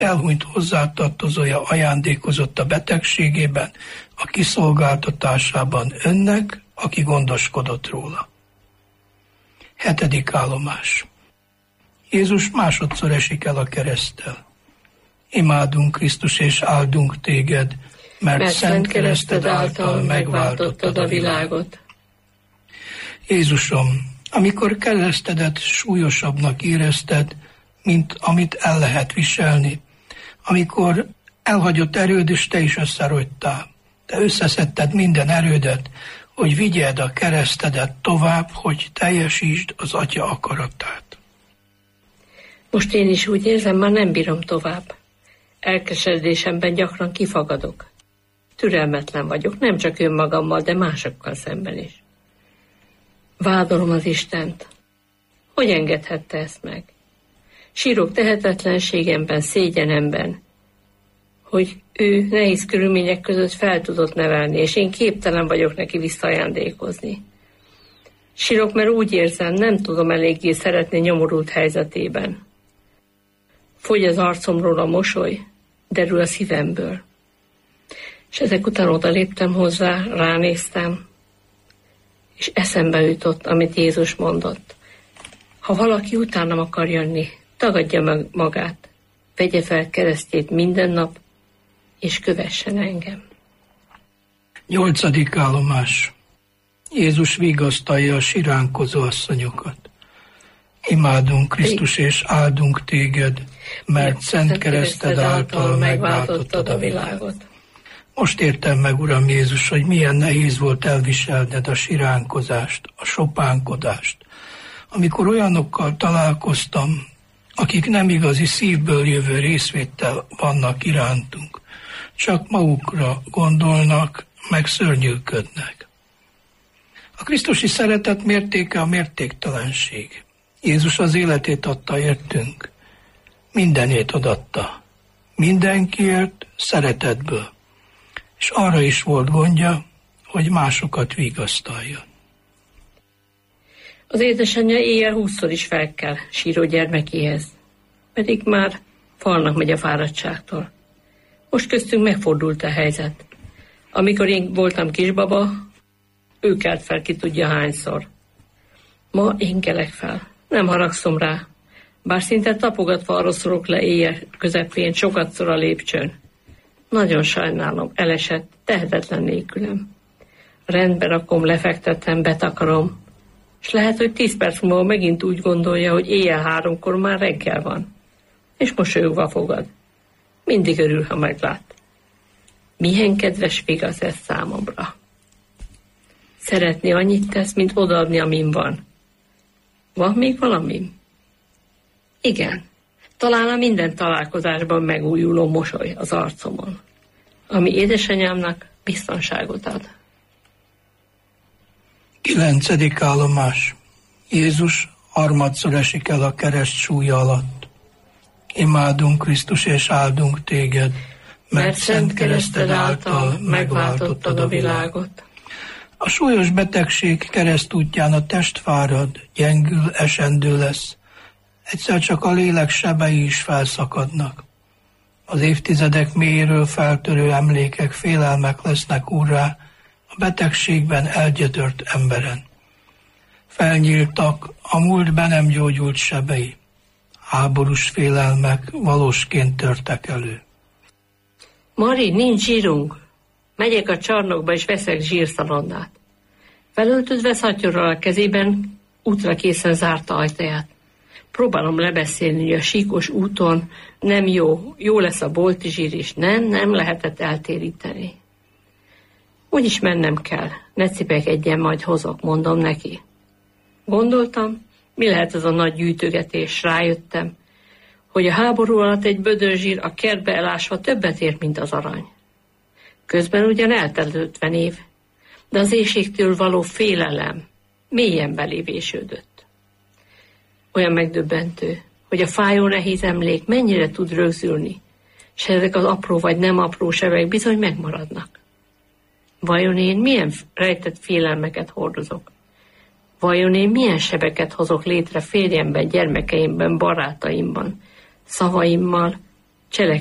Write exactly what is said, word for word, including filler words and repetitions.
elhunyt hozzátartozója ajándékozott a betegségében, a kiszolgáltatásában önnek, aki gondoskodott róla. Hetedik állomás. Jézus másodszor esik el a kereszttel. Imádunk, Krisztus, és áldunk téged, mert, mert szent kereszted által megváltottad a világot. Jézusom, amikor keresztedet súlyosabbnak érezted, mint amit el lehet viselni, amikor elhagyott erőd, és te is összerogytál, te összeszedted minden erődet, hogy vigyed a keresztedet tovább, hogy teljesítsd az Atya akaratát. Most én is úgy érzem, már nem bírom tovább. Elkeseredésemben gyakran kifagadok. Türelmetlen vagyok, nem csak önmagammal, de másokkal szemben is. Vádolom az Istent. Hogy engedhette ezt meg? Sírok tehetetlenségemben, szégyenemben, hogy ő nehéz körülmények között fel tudott nevelni, és én képtelen vagyok neki visszaajándékozni. Sírok, mert úgy érzem, nem tudom eléggé szeretni nyomorult helyzetében. Fogy az arcomról a mosoly, derül a szívemből. És ezek után oda léptem hozzá, ránéztem, és eszembe jutott, amit Jézus mondott. Ha valaki utánam akar jönni, tagadja meg magát, vegye fel keresztjét minden nap, és kövessen engem. Nyolcadik állomás. Jézus vigasztalja a siránkozó asszonyokat. Imádunk, Krisztus, és áldunk téged, mert szent kereszted által megváltottad a világot. Most értem meg, Uram Jézus, hogy milyen nehéz volt elviselned a siránkozást, a sopánkodást. Amikor olyanokkal találkoztam, akik nem igazi szívből jövő részvéttel vannak irántunk, csak magukra gondolnak, meg szörnyűködnek. A krisztusi szeretet mértéke a mértéktelenség. Jézus az életét adta értünk, mindenét odatta, mindenkiért szeretetből, és arra is volt gondja, hogy másokat vigasztaljon. Az édesanyja éjjel húszszor is fel kell síró gyermekéhez, pedig már falnak megy a fáradtságtól. Most köztünk megfordult a helyzet. Amikor én voltam kisbaba, ő kelt fel ki tudja hányszor. Ma én kelek fel. Nem haragszom rá, bár szinte tapogatva arra szorok le éjjel közepén sokatszor a lépcsőn. Nagyon sajnálom, elesett, tehetetlen nélkülem. Rendbe rakom, lefektetem, betakarom, és lehet, hogy tíz perc múlva megint úgy gondolja, hogy éjjel háromkor már reggel van, és mosolyogva fogad. Mindig örül, ha meglát. Milyen kedves vigasz ez számomra. Szeretni annyit tesz, mint odaadni, amin van. Van még valamim? Igen. Talán a minden találkozásban megújuló mosoly az arcomon, ami édesanyámnak biztonságot ad. Kilencedik állomás. Jézus harmadszor esik el a kereszt súlya alatt. Imádunk, Krisztus, és áldunk téged, mert, mert szent kereszted által megváltottad a világot. A súlyos betegség keresztútján a test fárad, gyengül, esendő lesz. Egyszer csak a lélek sebei is felszakadnak. Az évtizedek mélyéről feltörő emlékek, félelmek lesznek úrrá a betegségben elgyötört emberen. Felnyíltak a múlt be nem gyógyult sebei. Háborús félelmek valósként törtek elő. Mari, nincs zsírunk. Megyek a csarnokba és veszek zsírszalonnát. Felöltözve szatyorral a kezében útra készen zárta ajtaját. Próbálom lebeszélni, hogy a síkos úton nem jó, jó lesz a bolti zsír is. Nem, nem lehetett eltéríteni. Úgyis mennem kell, ne cipekedjen, majd hozok, mondom neki. Gondoltam, mi lehet ez a nagy gyűjtögetés, rájöttem, hogy a háború alatt egy bödön zsír a kertbe elásva többet ért, mint az arany. Közben ugyan eltelt ötven év, de az éhségtől való félelem mélyen belévésődött. Olyan megdöbbentő, hogy a fájó nehéz emlék mennyire tud rögzülni, és ezek az apró vagy nem apró sebek bizony megmaradnak. Vajon én milyen rejtett félelmeket hordozok? Vajon én milyen sebeket hozok létre férjemben, gyermekeimben, barátaimban, szavaimmal, Cselek